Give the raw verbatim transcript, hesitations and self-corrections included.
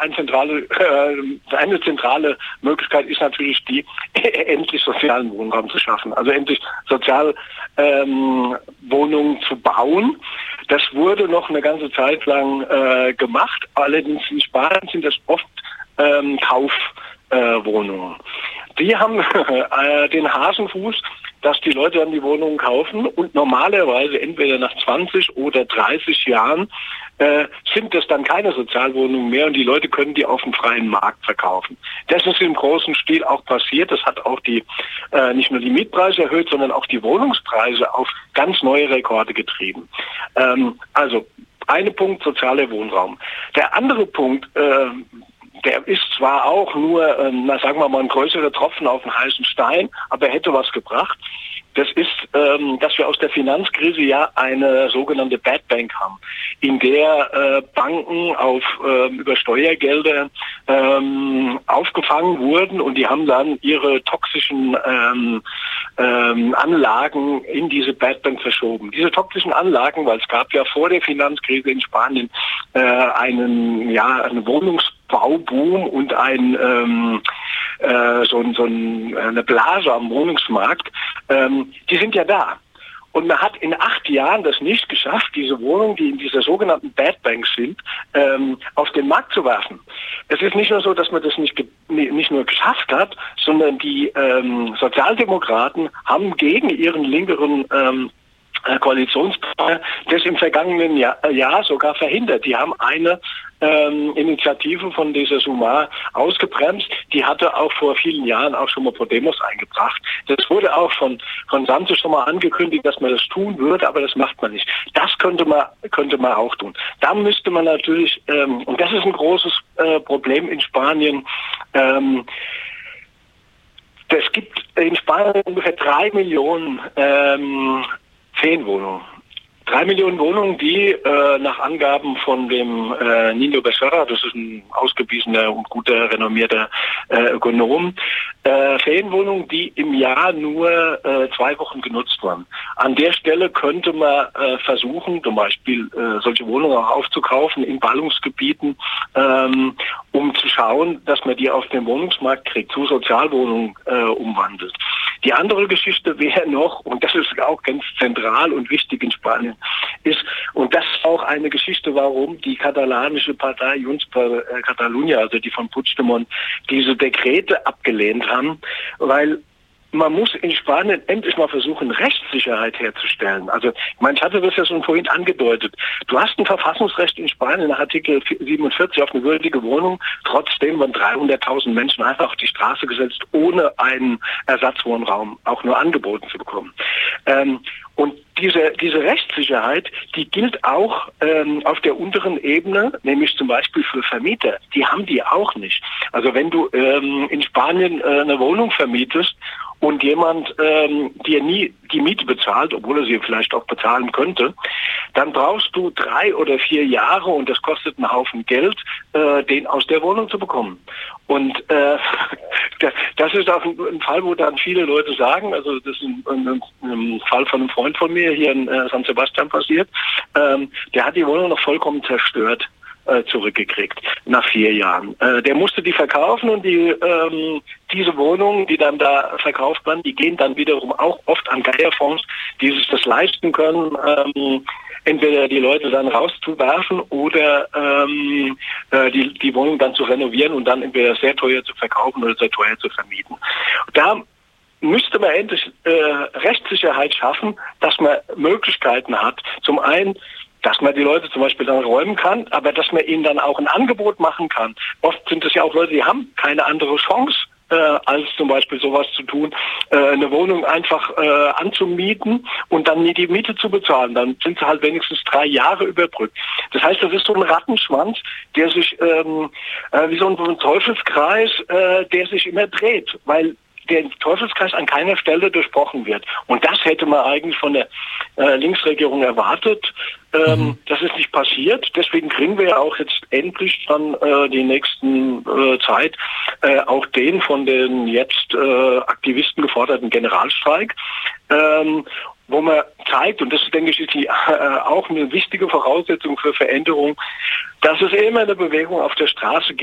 eine zentrale, äh, eine zentrale Möglichkeit ist natürlich die, endlich sozialen Wohnraum zu schaffen, also endlich Sozialwohnungen ähm, zu bauen. Das wurde noch eine ganze Zeit lang äh, gemacht, allerdings in Spanien sind das oft ähm, Kaufwohnungen. Äh, die haben äh, den Hasenfuß, dass die Leute dann die Wohnungen kaufen und normalerweise entweder nach zwanzig oder dreißig Jahren äh, sind das dann keine Sozialwohnungen mehr und die Leute können die auf dem freien Markt verkaufen. Das ist im großen Stil auch passiert. Das hat auch die äh, nicht nur die Mietpreise erhöht, sondern auch die Wohnungspreise auf ganz neue Rekorde getrieben. Ähm, also ein Punkt, sozialer Wohnraum. Der andere Punkt, äh, der ist zwar auch nur, äh, na sagen wir mal, ein größerer Tropfen auf den heißen Stein, aber er hätte was gebracht. Das ist, ähm, dass wir aus der Finanzkrise ja eine sogenannte Bad Bank haben, in der äh, Banken auf äh, über Steuergelder ähm, aufgefangen wurden und die haben dann ihre toxischen ähm, ähm, Anlagen in diese Bad Bank verschoben. Diese toxischen Anlagen, weil es gab ja vor der Finanzkrise in Spanien äh, einen ja einen Wohnungsbauboom und ein ähm, äh, so, so ein, eine Blase am Wohnungsmarkt, ähm, die sind ja da. Und man hat in acht Jahren das nicht geschafft, diese Wohnungen, die in dieser sogenannten Bad Bank sind, ähm, auf den Markt zu werfen. Es ist nicht nur so, dass man das nicht, nicht nur geschafft hat, sondern die ähm, Sozialdemokraten haben gegen ihren linkeren ähm, Koalitionspartner das im vergangenen Jahr, Jahr sogar verhindert. Die haben eine ähm, Initiative von dieser Sumar ausgebremst. Die hatte auch vor vielen Jahren auch schon mal Podemos eingebracht. Das wurde auch von von Sánchez schon mal angekündigt, dass man das tun würde, aber das macht man nicht. Das könnte man könnte man auch tun. Da müsste man natürlich, ähm, und das ist ein großes äh, Problem in Spanien, ähm, es gibt in Spanien ungefähr drei Millionen ähm, Ferienwohnungen. Drei Millionen Wohnungen, die äh, nach Angaben von dem äh, Nino Becerra, das ist ein ausgewiesener und guter, renommierter äh, Ökonom, äh, Ferienwohnungen, die im Jahr nur äh, zwei Wochen genutzt werden. An der Stelle könnte man äh, versuchen, zum Beispiel äh, solche Wohnungen auch aufzukaufen in Ballungsgebieten, ähm, um zu schauen, dass man die auf den Wohnungsmarkt kriegt, zu Sozialwohnungen äh, umwandelt. Die andere Geschichte wäre noch, und das ist auch ganz zentral und wichtig in Spanien, ist, und das ist auch eine Geschichte, warum die katalanische Partei Junts per Catalunya, also die von Puigdemont, diese Dekrete abgelehnt haben, weil man muss in Spanien endlich mal versuchen, Rechtssicherheit herzustellen. Also, ich meine, ich hatte das ja schon vorhin angedeutet. Du hast ein Verfassungsrecht in Spanien nach Artikel siebenundvierzig auf eine würdige Wohnung. Trotzdem waren dreihunderttausend Menschen einfach auf die Straße gesetzt, ohne einen Ersatzwohnraum auch nur angeboten zu bekommen. Ähm, und diese, diese Rechtssicherheit, die gilt auch ähm, auf der unteren Ebene, nämlich zum Beispiel für Vermieter. Die haben die auch nicht. Also wenn du ähm, in Spanien äh, eine Wohnung vermietest und jemand ähm, dir nie die Miete bezahlt, obwohl er sie vielleicht auch bezahlen könnte, dann brauchst du drei oder vier Jahre, und das kostet einen Haufen Geld, äh, den aus der Wohnung zu bekommen. Und äh, das ist auch ein, ein Fall, wo dann viele Leute sagen, also das ist ein, ein, ein Fall von einem Freund von mir hier in äh, San Sebastian passiert, ähm, der hat die Wohnung noch vollkommen zerstört äh, zurückgekriegt nach vier Jahren. Äh, der musste die verkaufen und die ähm, diese Wohnungen, die dann da verkauft werden, die gehen dann wiederum auch oft an Geierfonds, die sich das leisten können, ähm, entweder die Leute dann rauszuwerfen oder ähm, äh, die, die Wohnung dann zu renovieren und dann entweder sehr teuer zu verkaufen oder sehr teuer zu vermieten. Da müsste man endlich äh, Rechtssicherheit schaffen, dass man Möglichkeiten hat. Zum einen, dass man die Leute zum Beispiel dann räumen kann, aber dass man ihnen dann auch ein Angebot machen kann. Oft sind es ja auch Leute, die haben keine andere Chance, äh, als zum Beispiel sowas zu tun, äh, eine Wohnung einfach äh, anzumieten und dann nie die Miete zu bezahlen. Dann sind sie halt wenigstens drei Jahre überbrückt. Das heißt, das ist so ein Rattenschwanz, der sich ähm, äh, wie so ein Teufelskreis, äh, der sich immer dreht, weil der Teufelskreis an keiner Stelle durchbrochen wird. Und das hätte man eigentlich von der äh, Linksregierung erwartet. Ähm, mhm. Das ist nicht passiert. Deswegen kriegen wir ja auch jetzt endlich dann äh, die nächsten äh, Zeit äh, auch den von den jetzt äh, Aktivisten geforderten Generalstreik. Ähm, wo man zeigt, und das denke ich ist die, äh, auch eine wichtige Voraussetzung für Veränderung, dass es immer eine Bewegung auf der Straße gibt,